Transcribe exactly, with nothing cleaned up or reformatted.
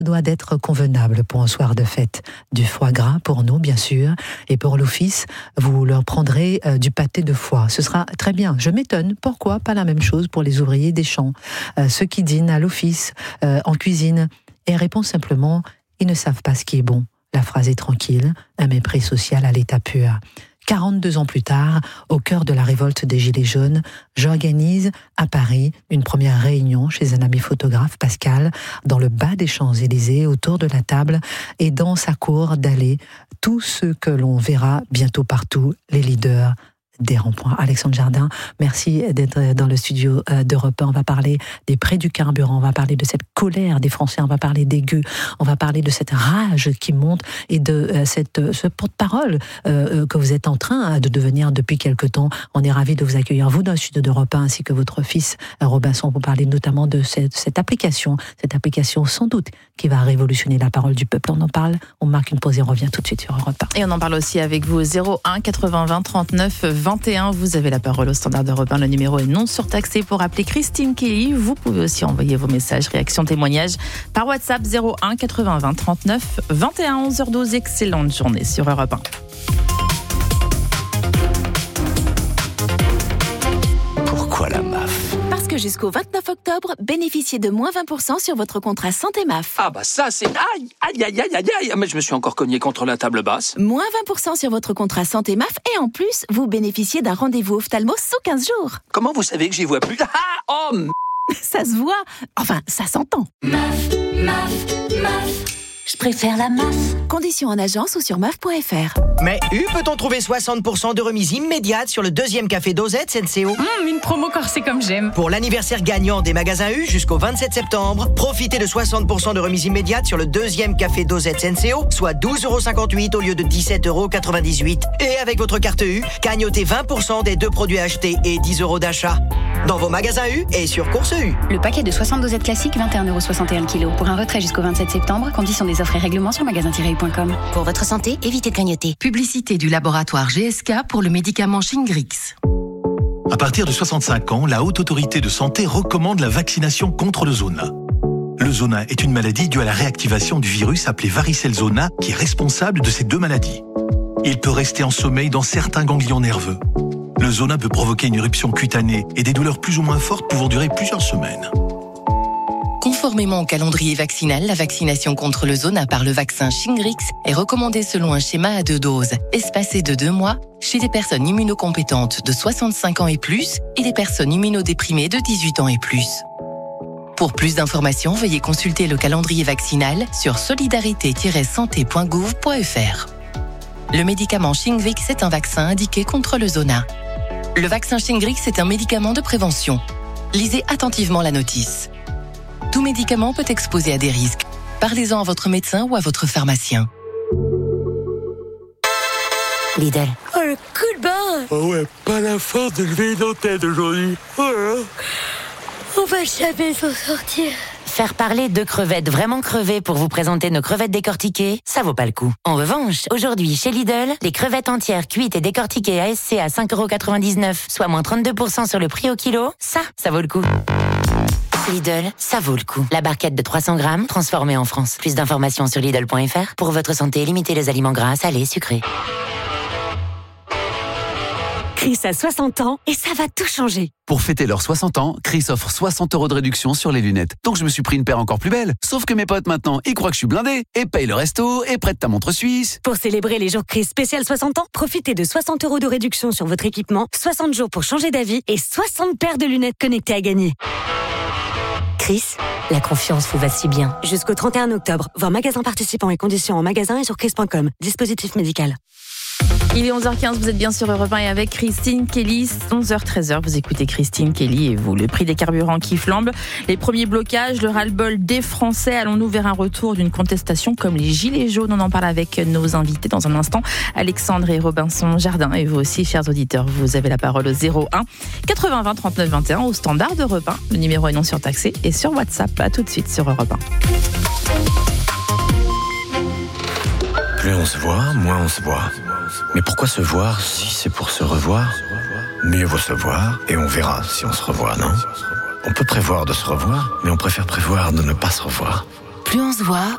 doit être convenable pour un soir de fête. Du foie gras pour nous, bien sûr, et pour l'office, vous leur prendrez euh, du pâté de foie. Ce sera très bien. Je m'étonne, pourquoi pas la même chose pour les ouvriers des champs, euh, ceux qui dînent à l'office, euh, en cuisine. Et répond simplement, ils ne savent pas ce qui est bon. La phrase est tranquille, un mépris social à l'état pur. quarante-deux ans plus tard, au cœur de la révolte des Gilets jaunes, j'organise à Paris une première réunion chez un ami photographe, Pascal, dans le bas des Champs-Élysées, autour de la table, et dans sa cour d'allée, tous ceux que l'on verra bientôt partout, les leaders des ronds-points. Alexandre Jardin, merci d'être dans le studio d'Europe un. On va parler des prix du carburant, on va parler de cette colère des Français, on va parler des gueux, on va parler de cette rage qui monte et de euh, cette, ce porte-parole euh, que vous êtes en train de devenir depuis quelque temps. On est ravis de vous accueillir, vous, dans le studio d'Europe un, ainsi que votre fils Robinson, pour parler notamment de cette, cette application, cette application sans doute qui va révolutionner la parole du peuple. On en parle, on marque une pause et on revient tout de suite sur Europe un. Et on en parle aussi avec vous, zéro un quatre-vingts vingt trente-neuf vingt et un. Vous avez la parole au standard d'Europe un. Le numéro est non surtaxé pour appeler Christine Kelly. Vous pouvez aussi envoyer vos messages, réactions, témoignages par WhatsApp zéro un quatre-vingts vingt trente-neuf vingt et un. onze heures douze. Excellente journée sur Europe un. Pourquoi la M A F ? Parce que jusqu'au vingt-neuf octobre, bénéficiez de moins vingt pour cent sur votre contrat santé M A F. Ah bah ça c'est... Aïe, aïe, aïe, aïe, aïe, aïe. Mais je me suis encore cogné contre la table basse. Moins vingt pour cent sur votre contrat santé M A F et en plus, vous bénéficiez d'un rendez-vous ophtalmo sous quinze jours. Comment vous savez que j'y vois plus ? Ah, oh, m... Ça se voit. Enfin, ça s'entend. M A F, M A F, M A F. Je préfère la M A F. Conditions en agence ou sur M A F point F R. Mais U, peut-on trouver soixante pour cent de remise immédiate sur le deuxième café Dosette S N C O ? Mmh, une promo corsée comme j'aime. Pour l'anniversaire gagnant des magasins U jusqu'au vingt-sept septembre, profitez de soixante pour cent de remise immédiate sur le deuxième café Dosette S N C O, soit douze euros cinquante-huit au lieu de dix-sept euros quatre-vingt-dix-huit. Et avec votre carte U, gagnotez vingt pour cent des deux produits achetés et dix euros d'achat. Dans vos magasins U et sur Course U. Le paquet de soixante dosettes classiques, vingt et un euros soixante et un le kilo. Pour un retrait jusqu'au vingt-sept septembre, conditions des offres et règlements sur magasin tiret u point com. Pour votre santé, évitez de grignoter. Publicité du laboratoire G S K pour le médicament Shingrix. À partir de soixante-cinq ans, la Haute Autorité de Santé recommande la vaccination contre le zona. Le zona est une maladie due à la réactivation du virus appelé varicelle zona qui est responsable de ces deux maladies. Il peut rester en sommeil dans certains ganglions nerveux. Le zona peut provoquer une éruption cutanée et des douleurs plus ou moins fortes pouvant durer plusieurs semaines. Conformément au calendrier vaccinal, la vaccination contre le zona par le vaccin Shingrix est recommandée selon un schéma à deux doses, espacé de deux mois, chez des personnes immunocompétentes de soixante-cinq ans et plus et des personnes immunodéprimées de dix-huit ans et plus. Pour plus d'informations, veuillez consulter le calendrier vaccinal sur solidarité tiret santé point gouv point f r. Le médicament Shingrix est un vaccin indiqué contre le zona. Le vaccin Shingrix est un médicament de prévention. Lisez attentivement la notice. Tout médicament peut exposer à des risques. Parlez-en à votre médecin ou à votre pharmacien. Lidl. Oh, le coup de barre. Oh ouais, pas la force de lever une antenne aujourd'hui. Oh là là. On va jamais s'en sortir. Faire parler de crevettes vraiment crevées pour vous présenter nos crevettes décortiquées, ça vaut pas le coup. En revanche, aujourd'hui, chez Lidl, les crevettes entières cuites et décortiquées A S C à cinq euros quatre-vingt-dix-neuf, soit moins trente-deux pour cent sur le prix au kilo, ça, ça vaut le coup. Lidl, ça vaut le coup. La barquette de trois cents grammes, transformée en France. Plus d'informations sur Lidl point F R. Pour votre santé, limitez les aliments gras, salés, sucrés. Chris a soixante ans et ça va tout changer. Pour fêter leurs soixante ans, Chris offre soixante euros de réduction sur les lunettes. Donc je me suis pris une paire encore plus belle. Sauf que mes potes maintenant, ils croient que je suis blindé et payent le resto et prêtent ta montre suisse. Pour célébrer les jours Chris spécial soixante ans, profitez de soixante euros de réduction sur votre équipement, soixante jours pour changer d'avis et soixante paires de lunettes connectées à gagner. Chris, la confiance vous va si bien. Jusqu'au trente et un octobre, voir magasin participants et conditions en magasin et sur chris point com. Dispositif médical. Il est onze heures quinze, vous êtes bien sur Europe un et avec Christine Kelly. onze heures treize, vous écoutez Christine Kelly et vous. Le prix des carburants qui flambe, les premiers blocages, le ras-le-bol des Français. Allons-nous vers un retour d'une contestation comme les Gilets jaunes? On en parle avec nos invités dans un instant. Alexandre et Robinson Jardin. Et vous aussi, chers auditeurs, vous avez la parole au zéro un quatre-vingts vingt trente-neuf vingt et un au standard d'Europe un. Le numéro est non surtaxé et sur WhatsApp. À tout de suite sur Europe un. Plus on se voit, moins on se voit. Mais pourquoi se voir si c'est pour se revoir? Mieux vaut se voir et on verra si on se revoit, non? On peut prévoir de se revoir, mais on préfère prévoir de ne pas se revoir. Plus on se voit,